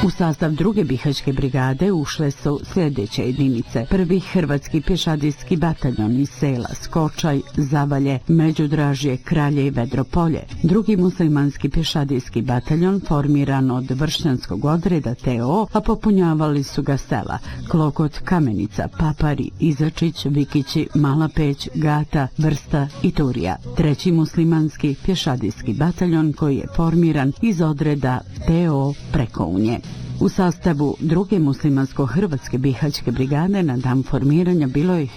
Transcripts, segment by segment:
U sastav druge bihaćke brigade ušle su sljedeće jedinice. Prvi hrvatski pješadijski bataljon iz sela Skočaj, Zavalje, Međudražje, Kralje i Vedropolje. Drugi muslimanski pješadijski bataljon formiran od vršćanskog odreda TO, a popunjavali su ga sela Klokot, Kamenica, Papari, Izačić, Vikići, Mala Peć, Gata, Vrsta i Turija. Treći muslimanski pješadijski bataljon koji je formiran iz odreda TO Prekounje. U sastavu druge muslimansko-hrvatske bihaćke brigade na dan formiranja bilo je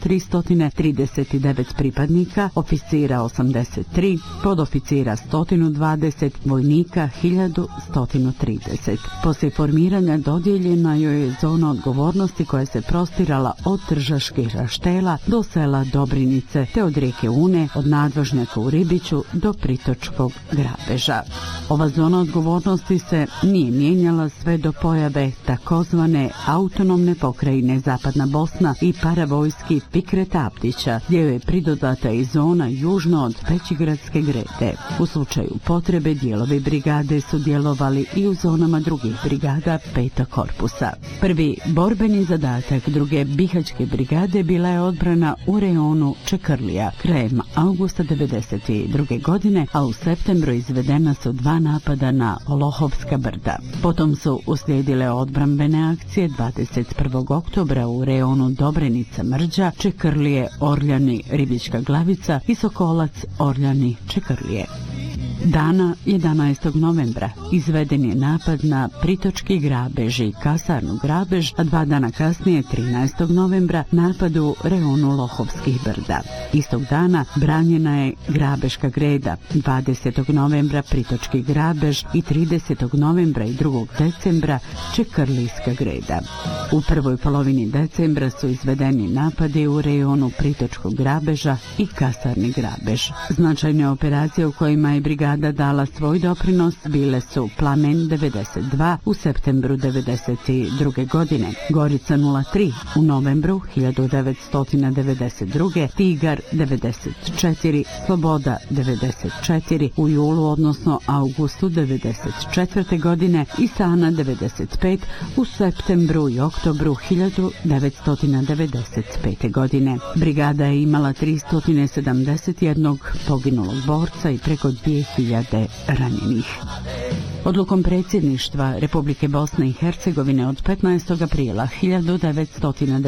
1339 pripadnika, oficira 83, podoficira 120, vojnika 1130. Poslije formiranja dodijeljena joj je zona odgovornosti koja se prostirala od Tržaških raštela do sela Dobrinice, te od rijeke Une, od nadvožnjaka u Ribiću do Pritočkog grabeža. Ova zona odgovornosti se nije mijenjala sve do pojave takozvane autonomne pokrajine Zapadna Bosna i paravojski Fikret Abdića, gdje je pridodata i zona južno od Pećigradske grede. U slučaju potrebe dijelovi brigade su djelovali i u zonama drugih brigada Peta korpusa. Prvi borbeni zadatak druge bihaćke brigade bila je odbrana u rejonu Čekrlija krajem augusta 1992. godine, a u septembru izvedena su 2 napada na Olohovska brda. Potom su uslijedile odbrambene akcije 21. oktobra u rejonu Dobrenica Mrđa, Čekrlije, Orljani, Ribička Glavica i Sokolac, Orljani, Čekrlije. Dana 11. novembra izveden je napad na Pritočki grabež i Kasarnu grabež, a 2 dana kasnije, 13. novembra, napad u rejonu Lohovskih brda. Istog dana branjena je Grabeška greda, 20. novembra Pritočki grabež i 30. novembra i 2. decembra Čekrlijska greda. U prvoj polovini decembra su izvedeni napadi u rejonu Pritočkog grabeža i Kasarni grabež. Značajne operacije u kojima je brigada dala svoj doprinos bile su Plamen 92 u septembru 1992. godine, Gorica 03 u novembru 1992. Tigar 94, Sloboda 94 u julu odnosno augustu 1994. godine i Sana 95 u septembru i oktobru 1995. godine. Brigada je imala 371 poginulog borca i preko 2000 ranjenih. Odlukom predsjedništva Republike Bosne i Hercegovine od 15. aprila 1990